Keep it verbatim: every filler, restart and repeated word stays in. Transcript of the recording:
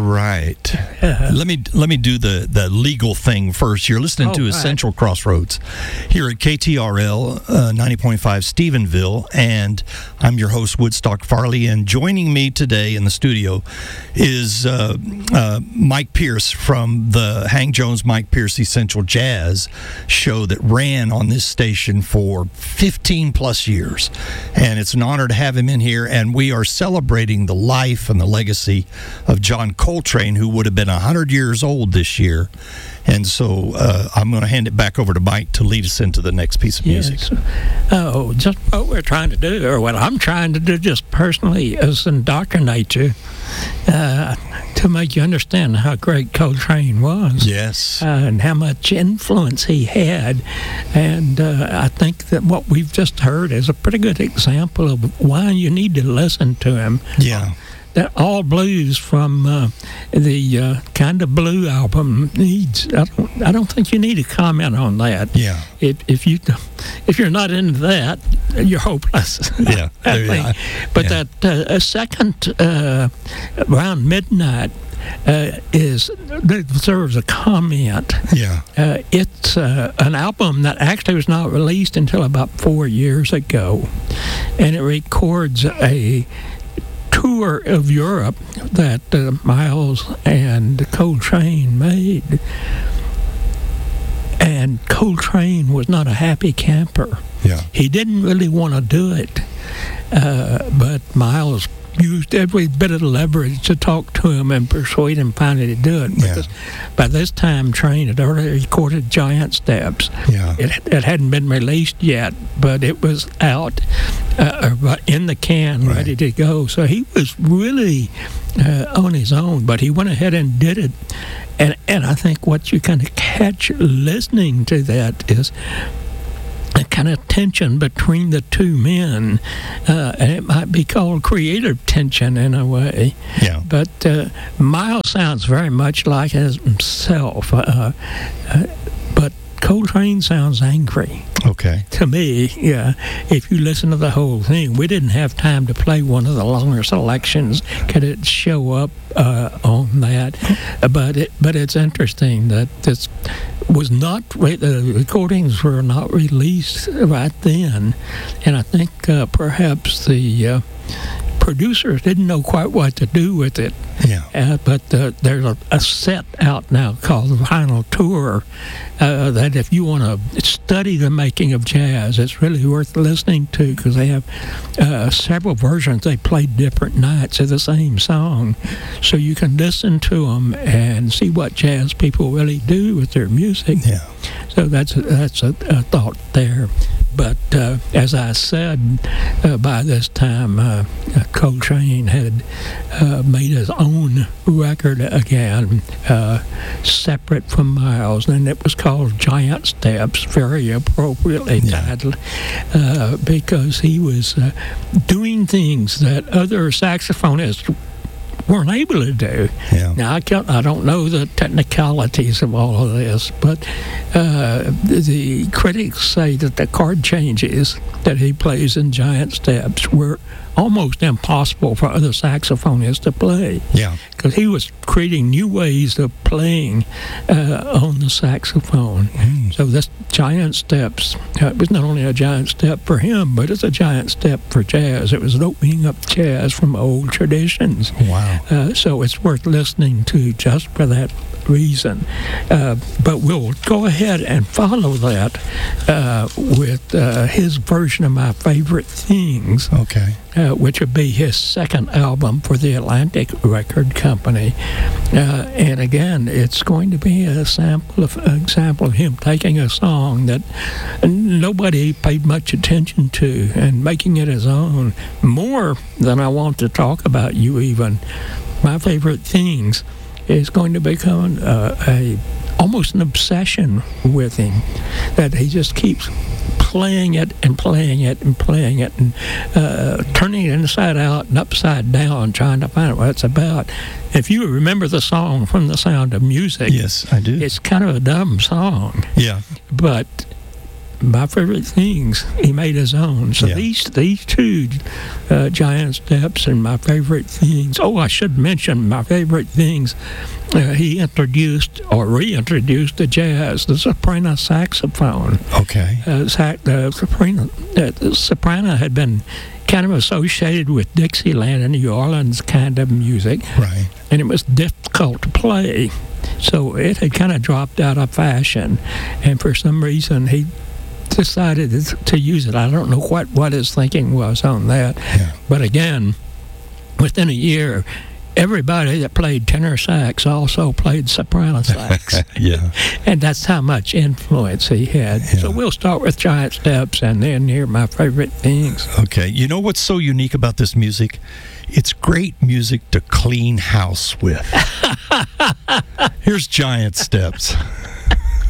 right. Uh, Let me let me do the, the legal thing first. You're listening Oh, to right. Essential Crossroads here at K T R L uh, ninety point five Stephenville, and I'm your host, Woodstock Farley. And joining me today in the studio is uh, uh, Mike Pierce from the Hank Jones Mike Pierce Essential Jazz show that ran on this station for fifteen plus years. And it's an honor to have him in here, and we are celebrating the life and the legacy of John Coltrane, who would have been one hundred years old this year. And so uh, I'm going to hand it back over to Mike to lead us into the next piece of music. Yes. Oh, just what we're trying to do, or what I'm trying to do just personally, is indoctrinate you uh, to make you understand how great Coltrane was. Yes. Uh, and how much influence he had. And uh, I think that what we've just heard is a pretty good example of why you need to listen to him. Yeah. That All Blues from uh, the uh, Kind of Blue album needs. I don't. I don't think you need to comment on that. Yeah. If if you if you're not into that, you're hopeless. Yeah. I There- think. I- But yeah. that uh, a second uh, around midnight uh, is deserves a comment. Yeah. Uh, it's uh, an album that actually was not released until about four years ago, and it records a tour of Europe that uh, Miles and Coltrane made. And Coltrane was not a happy camper. Yeah. He didn't really want to do it, uh, but Miles used every bit of leverage to talk to him and persuade him finally to do it. Yeah. Because by this time, Train had already recorded Giant Steps. Yeah. It, it hadn't been released yet, but it was out uh, or in the can, Right. ready to go. So he was really uh, on his own, but he went ahead and did it. And and I think what you kind of catch listening to that is a kind of tension between the two men, uh, and it might be called creative tension in a way. Yeah. But uh, Miles sounds very much like himself, uh, uh, but Coltrane sounds angry. Okay. To me, yeah. If you listen to the whole thing, we didn't have time to play one of the longer selections. Could it show up uh, on that? But it, but it's interesting that this was not the recordings were not released right then, and I think uh, perhaps the uh, producers didn't know quite what to do with it. Yeah. Uh, but uh, there's a, a set out now called the Vinyl Tour uh, that if you want to study the making of jazz, it's really worth listening to, because they have uh, several versions. They played different nights of the same song, so you can listen to them and see what jazz people really do with their music. Yeah. So that's a, that's a, a thought there. But uh, as I said, uh, by this time, uh, Coltrane had uh, made his own record again, uh, separate from Miles, and it was called Giant Steps, very appropriately Yeah. titled, uh, because he was uh, doing things that other saxophonists weren't able to do. Yeah. Now, I, can't, I don't know the technicalities of all of this, but uh, the, the critics say that the chord changes that he plays in Giant Steps were almost impossible for other saxophonists to play, Yeah. because he was creating new ways of playing uh, on the saxophone. Mm. So this Giant Steps, uh, it was not only a giant step for him, but it's a giant step for jazz. It was an opening up jazz from old traditions. Wow. Uh, so it's worth listening to just for that reason. Uh, but we'll go ahead and follow that uh, with uh, his version of My Favorite Things, Okay. uh, which would be his second album for the Atlantic Record Company. Uh, and again, it's going to be a sample of an example of him taking a song that nobody paid much attention to and making it his own, more than I want to talk about you even. My Favorite Things is going to become uh, a almost an obsession with him, that he just keeps playing it and playing it and playing it and uh, turning it inside out and upside down, trying to find out what it's about. If you remember the song from The Sound of Music, Yes, I do. it's kind of a dumb song, Yeah. but My Favorite Things he made his own. So Yeah. these these two, uh, Giant Steps and My Favorite Things. Oh, I should mention My Favorite Things. Uh, he introduced or reintroduced the jazz, the soprano saxophone. Okay. Uh, sac- the soprano, uh, the soprano had been kind of associated with Dixieland and New Orleans kind of music, Right. and it was difficult to play. So it had kind of dropped out of fashion, and for some reason he decided to use it. I don't know what, what his thinking was on that. Yeah. But again, within a year, everybody that played tenor sax also played soprano sax. Yeah. And that's how much influence he had. Yeah. So we'll start with Giant Steps and then hear My Favorite Things. Okay. You know what's so unique about this music? It's great music to clean house with. Here's Giant Steps.